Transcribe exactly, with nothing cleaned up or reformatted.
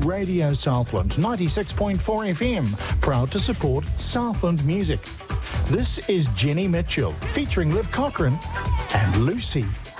Radio Southland ninety-six point four F M, proud to support Southland music. This is Jenny Mitchell featuring Liv Cochrane and Lucy.